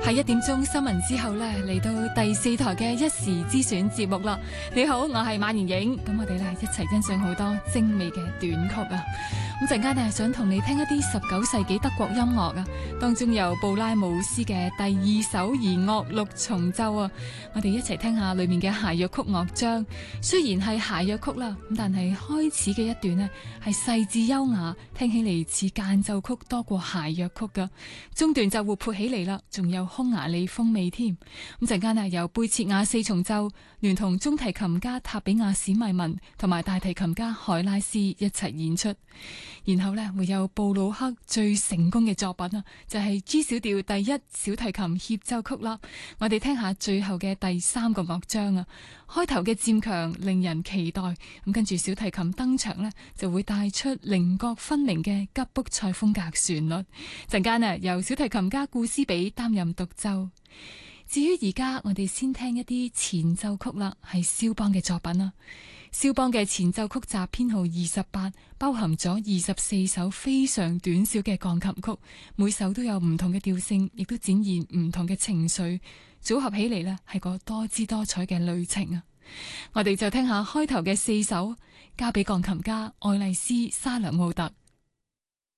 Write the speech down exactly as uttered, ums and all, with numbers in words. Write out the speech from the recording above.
喺一點鐘新聞之後呢，嚟到第四台嘅一時之選節目啦。你好，我係馬妍影，咁我哋呢一齊欣賞好多精美嘅短曲啊。咁陣間呢，想同你聽一啲十九世紀德國音樂啊，當中有布拉姆斯嘅第二首弦樂六重奏啊。我哋一齊聽下裏面嘅諧謔曲樂章。雖然係諧謔曲啦，咁但係開始嘅一段呢係細緻優雅，聽起嚟似間奏曲多過諧謔曲噶。中段就活潑起嚟啦，仲有匈牙利風味添。咁陣間啊，由貝切亞四重奏聯同中提琴家塔比亞史密文同埋大提琴家海拉斯一齊演出。然後呢，會有布魯克最成功嘅作品啊，就係 G 小調第一小提琴協奏曲啦。我哋聽下最後嘅第三個樂章啊，開頭嘅漸強令人期待，咁跟住小提琴登場呢，就會帶出稜角分明嘅吉卜賽風格旋律。陣間啊，由小提琴家顧斯比擔任獨奏。至於而家我哋先聽一啲前奏曲啦，係肖邦嘅作品啦。肖邦嘅前奏曲集編號二十八，包含咗二十四首非常短小嘅鋼琴曲，每首都有唔同嘅調性，亦都展現唔同嘅情緒，組合起嚟呢係個多姿多彩嘅旅程啊！我哋就聽下開頭嘅四首，交俾鋼琴家愛麗絲沙良奧特。